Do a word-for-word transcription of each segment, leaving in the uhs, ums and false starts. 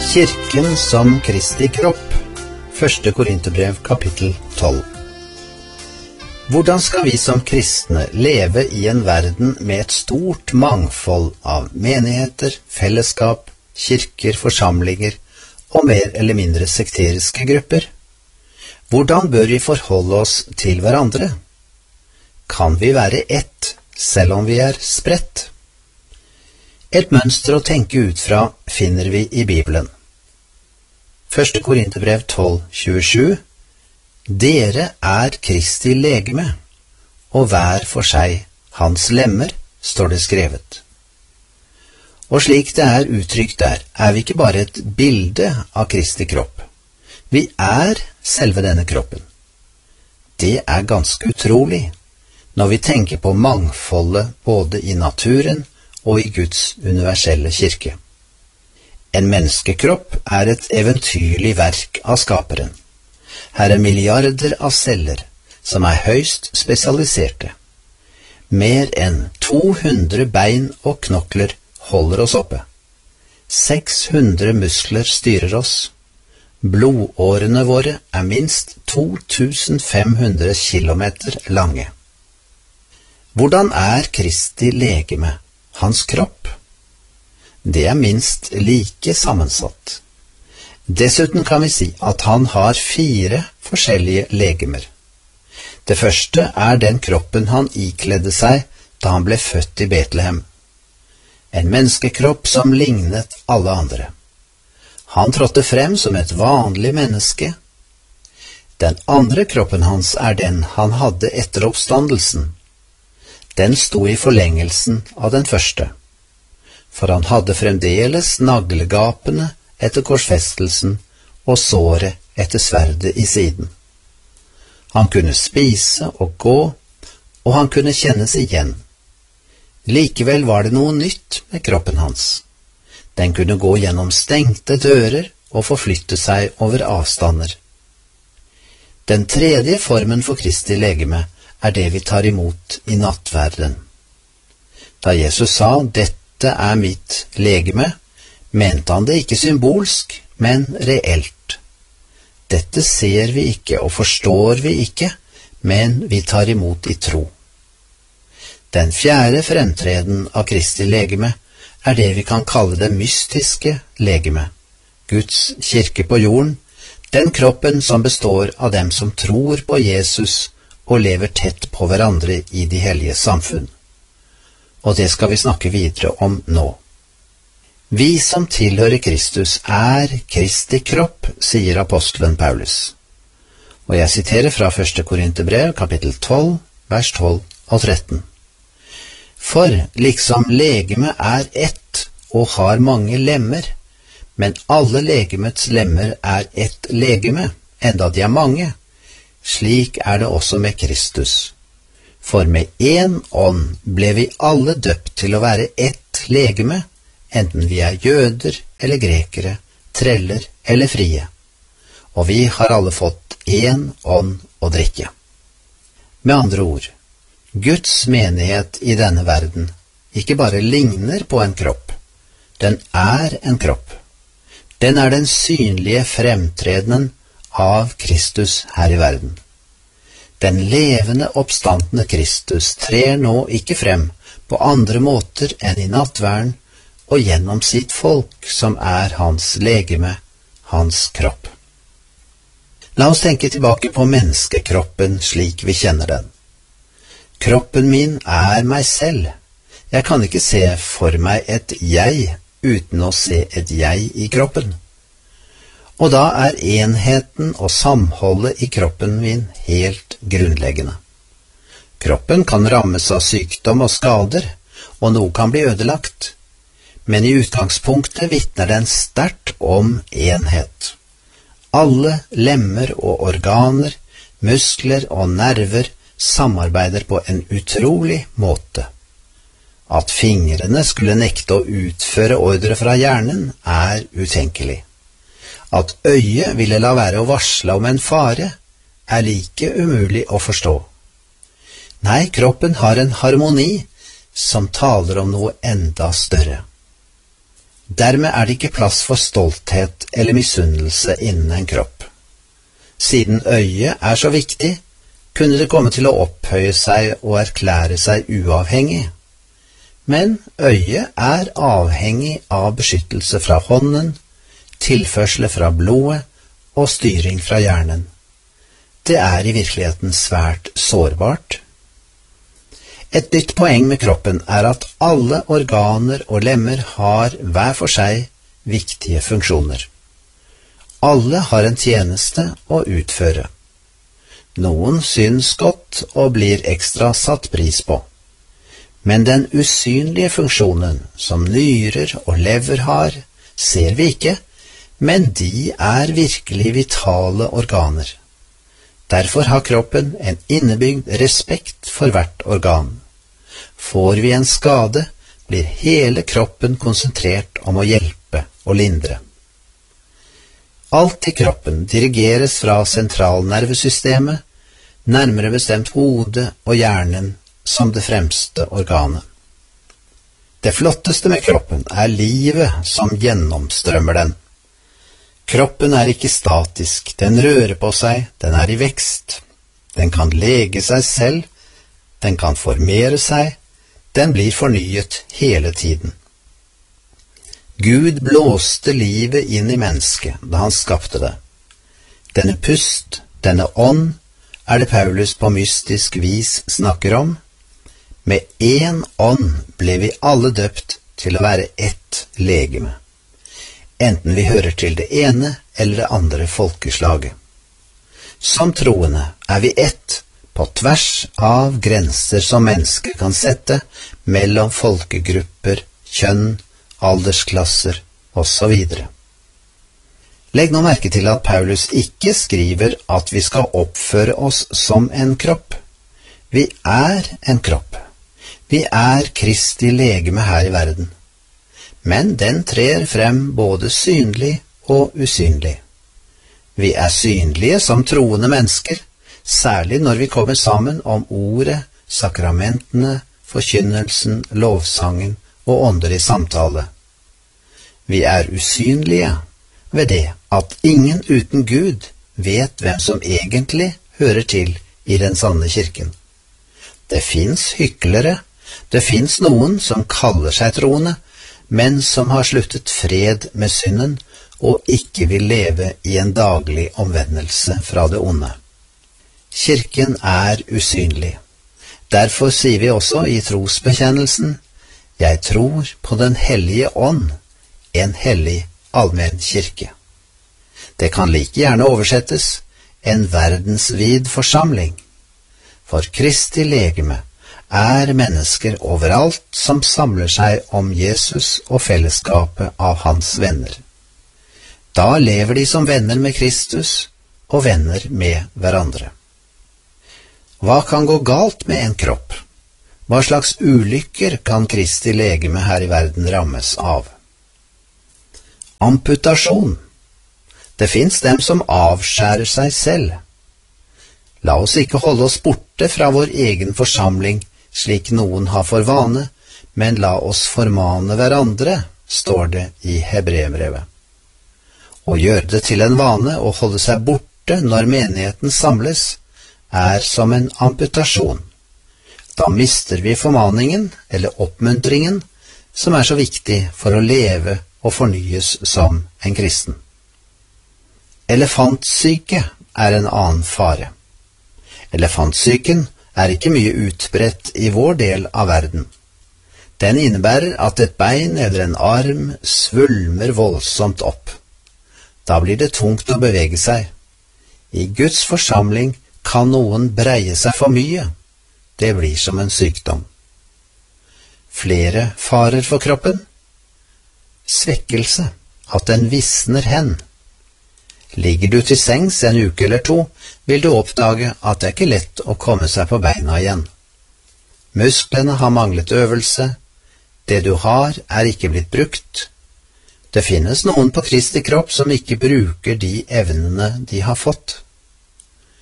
Kirken som Kristi kropp. Første Korinterbrev kapittel tolv. Hvordan skal vi som kristne leve i en verden med et stort mangfold av menigheter, fellesskap, kirker, forsamlinger og mer eller mindre sekteriske grupper? Hvordan bør vi forholde oss til hverandre? Kan vi være ett, selv om vi er spredt? Et mønster å tenke ut fra finner vi i Bibelen. Første Korinterbrev tolv tjuesju. Dere er Kristi legeme, og hver for seg hans lemmer, står det skrevet. Og slik det er uttrykt der, er vi ikke bare et bilde av Kristi kropp. Vi er selve denne kroppen. Det er ganske utrolig, når vi tenker på mangfoldet både i naturen og i Guds universelle kirke. En menneskekropp er et eventyrlig verk av skaperen. Her er milliarder av celler som er høyst spesialiserte. Mer enn to hundre bein og knokler holder oss oppe. seks hundre muskler styrer oss. Blodårene våre er minst to tusen fem hundre kilometer lange. Hvordan er Kristi legeme, hans kropp? Det er minst like sammensatt. Dessuten kan vi si at han har fire forskjellige legemer. Det første er den kroppen han ikledde seg da han ble født i Betlehem. En menneskekropp som lignet alle andre. Han trådte frem som et vanlig menneske. Den andre kroppen hans er den han hadde etter oppstandelsen. Den sto i forlengelsen av den første. For han hadde fremdeles naglegapene etter korsfestelsen og såret etter sverdet i siden. Han kunne spise og gå, og han kunne kjennes igjen. Likevel var det noe nytt med kroppen hans. Den kunne gå gjennom stengte dører og forflytte seg over avstander. Den tredje formen for Kristi legeme er det vi tar imot i nattverden. Da Jesus sa, dette er mitt legeme, mente han det ikke symbolsk, men reelt. Dette ser vi ikke og forstår vi ikke, men vi tar imot i tro. Den fjerde fremtreden av Kristi legeme er det vi kan kalle det mystiske legeme, Guds kirke på jorden, den kroppen som består av dem som tror på Jesus og lever tett på hverandre i de hellige samfunn. Og det skal vi snakke videre om nå. Vi som tilhører Kristus er Kristi kropp, sier apostelen Paulus. Og jeg siterer fra første Korinterbrev, kapittel tolv, vers tolv og tretten. For liksom legeme er ett og har mange lemmer, men alle legemets lemmer er ett legeme, enda de er mange. Slik er det også med Kristus. For med én ånd ble vi alle døpt til å være ett legeme, enten vi er jøder eller grekere, treller eller frie. Og vi har alle fått én ånd å drikke. Med andre ord, Guds menighet i denne verden ikke bare ligner på en kropp, den er en kropp. Den er den synlige fremtredenen av Kristus her i verden. Den levende oppstandende Kristus trer nå ikke frem på andre måter enn i nattverden og gjennom sitt folk som er hans legeme, hans kropp. La oss tenke tilbake på menneskekroppen slik vi kjenner den. Kroppen min er meg selv. Jeg kan ikke se for meg et jeg uten å se et jeg i kroppen. Og da er enheten og samholdet i kroppen min helt grunnleggende. Kroppen kan rammes av sykdom og skader, og noe kan bli ødelagt. Men i utgangspunktet vitner den sterkt om enhet. Alle lemmer og organer, muskler og nerver samarbeider på en utrolig måte. At fingrene skulle nekte å utføre ordre fra hjernen er utenkelig. At øyet ville la være å varsle om en fare, er like umulig å forstå. Nei, kroppen har en harmoni som taler om noe enda større. Dermed er det ikke plass for stolthet eller misunnelse innen en kropp. Siden øyet er så viktig, kunne det komme til å opphøye seg og erklære seg uavhengig. Men øyet er avhengig av beskyttelse fra hånden, tilførsel fra blodet og styring fra hjernen. Det er i virkeligheten svært sårbart. Et nytt poeng med kroppen er at alle organer og lemmer har hver for seg viktige funksjoner. Alle har en tjeneste å utføre. Noen synes godt og blir ekstra satt pris på. Men den usynlige funksjonen som nyrer og lever har, ser vi ikke, men de er virkelig vitale organer. Derfor har kroppen en innebygd respekt for hvert organ. Får vi en skade, blir hele kroppen konsentrert om å hjelpe og lindre. Alt i kroppen dirigeres fra sentralnervesystemet, nærmere bestemt hodet og hjernen som det fremste organet. Det flotteste med kroppen er livet som gjennomstrømmer den. Kroppen er ikke statisk, den rører på seg, den er i vekst. Den kan lege seg selv, den kan formere seg, den blir fornyet hele tiden. Gud blåste livet inn i mennesket da han skapte det. Denne pust, denne ånd, er det Paulus på mystisk vis snakker om. Med én ånd ble vi alle døpt til å være ett legeme, enten vi hører til det ene eller det andre folkeslaget. Som troende er vi ett, på tvers av grenser som mennesker kan sette mellom folkegrupper, kjønn, aldersklasser og så videre. Legg nå merke til at Paulus ikke skriver at vi skal oppføre oss som en kropp. Vi er en kropp. Vi er Kristi legeme her i verden. Men den trer frem både synlig og usynlig. Vi er synlige som troende mennesker, særlig når vi kommer sammen om ordet, sakramentene, forkynnelsen, lovsangen og åndelig samtale. Vi er usynlige ved det at ingen uten Gud vet hvem som egentlig hører til i den sanne kirken. Det fins hyklere, det fins noen som kaller seg troende, men som har sluttet fred med synden og ikke vil leve i en daglig omvendelse fra det onde. Kirken er usynlig. Derfor sier vi også i trosbekjennelsen, «Jeg tror på den hellige ånd, en hellig allmenn kirke». Det kan like gjerne oversettes, en verdensvid forsamling. For Kristi legeme er mennesker overalt som samler seg om Jesus og fellesskapet av hans venner. Da lever de som venner med Kristus og venner med hverandre. Hva kan gå galt med en kropp? Hva slags ulykker kan Kristi legeme her i verden rammes av? Amputasjon. Det finnes dem som avskjærer seg selv. La oss ikke holde oss borte fra vår egen forsamling, slik noen har for vane, men la oss formane hverandre, står det i Hebreerbrevet. Å gjøre det til en vane å holde seg borte når menigheten samles, er som en amputasjon. Da mister vi formaningen, eller oppmuntringen, som er så viktig for å leve og fornyes som en kristen. Elefantsyke er en annen fare. Elefantsyken er ikke mye utbredt i vår del av verden. Den innebærer at et bein eller en arm svulmer voldsomt opp. Da blir det tungt å bevege seg. I Guds forsamling kan noen breie seg for mye. Det blir som en sykdom. Flere farer for kroppen. Svekkelse, at den visner hen. Ligger du til sengs en uke eller to, vil du oppdage at det er ikke lett å komme seg på beina igjen. Musklene har manglet øvelse. Det du har, er ikke blitt brukt. Det finnes noen på Kristi kropp som ikke bruker de evnene de har fått.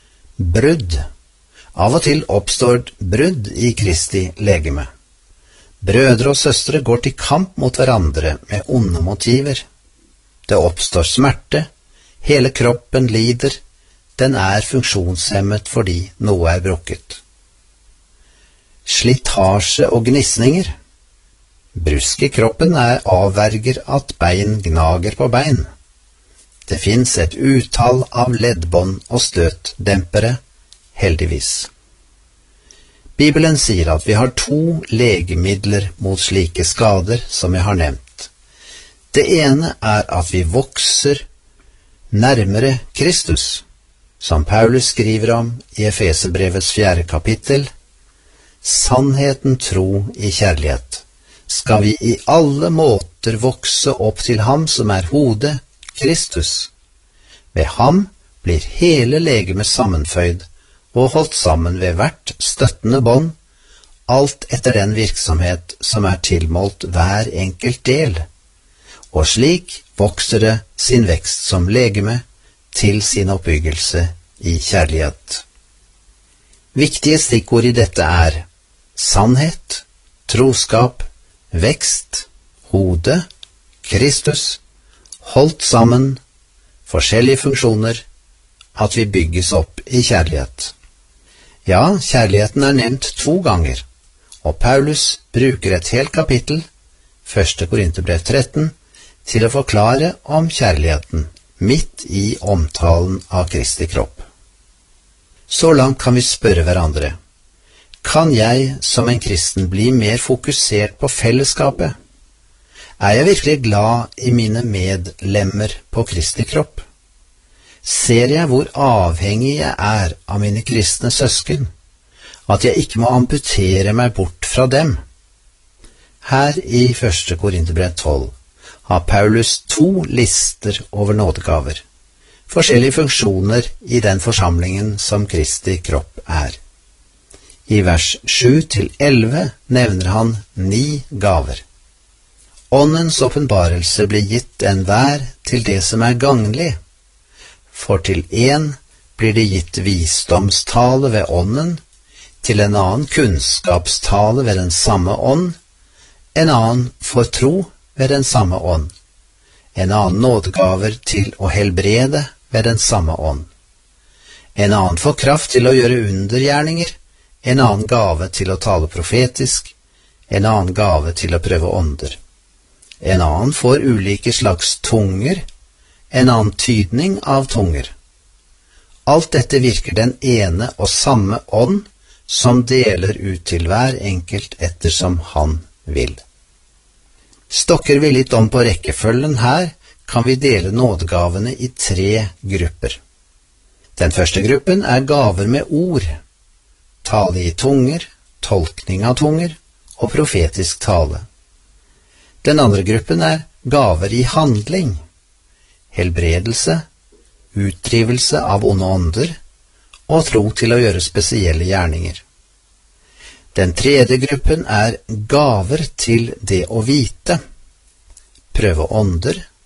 Brudd. Av og til oppstår brudd i Kristi legeme. Brødre og søstre går til kamp mot hverandre med onde motiver. Det oppstår smerte, hele kroppen lider, den er funksjonshemmet fordi noe er brukket. Slitasje og gnisninger. Brusk i kroppen er avverger at bein gnager på bein. Det finnes et utall av leddbånd og støtdempere, heldigvis. Bibelen sier at vi har to legemidler mot slike skader som jeg har nevnt. Det ene er at vi vokser nærmere Kristus, som Paulus skriver om i Efeserbrevets fjerde kapittel. Sannheten tro i kjærlighet. Skal vi i alle måter vokse opp til ham som er hodet, Kristus. Ved ham blir hele legemet sammenføyd og holdt sammen ved hvert støttende bånd, alt etter den virksomhet som er tilmålt hver enkelt del, og slik vokser det sin vekst som legeme til sin oppbyggelse i kjærlighet. Viktige stikkord i dette er sannhet, troskap, vekst, hode, Kristus, holdt sammen, forskjellige funksjoner, at vi bygges opp i kjærlighet. Ja, kjærligheten er nevnt to ganger, og Paulus bruker et helt kapittel, første Korinterbrev tretten, til å forklare om kjærligheten, midt i omtalen av Kristi kropp. Så langt kan vi spørre hverandre, kan jeg som en kristen bli mer fokusert på fellesskapet? Er jeg virkelig glad i mine medlemmer på Kristi kropp? Ser jeg hvor avhengig jeg er av mine kristne søsken, at jeg ikke må amputere meg bort fra dem? Her i første Korinterbrev tolv har Paulus to lister over nådegaver, forskjellige funksjoner i den forsamlingen som Kristi kropp er. I vers sju til elleve nevner han ni gaver. Åndens åpenbarelse blir gitt enhver til det som er gagnlig, for til en blir det gitt visdomstale ved ånden, til en annen kunnskapstale ved den samme ånd, en annen for tro ved den samme ånd, en annen nådegaver til å helbrede ved den samme ånd, en annen for kraft til å gjøre undergjerninger, en annen gave til å tale profetisk, en annen gave til å prøve ånder. En annen får ulike slags tunger, en annen tydning av tunger. Alt dette virker den ene og samme ånd, som deler ut til hver enkelt ettersom han vil. Stokker vi litt om på rekkefølgen her, kan vi dele nådegavene i tre grupper. Den første gruppen er gaver med ord, tale i tunger, tolkning av tunger og profetisk tale. Den andre gruppen er gaver i handling, helbredelse, utdrivelse av onde ånder og tro til å gjøre spesielle gjerninger. Den tredje gruppen er gaver til det å vite, prøve ånder,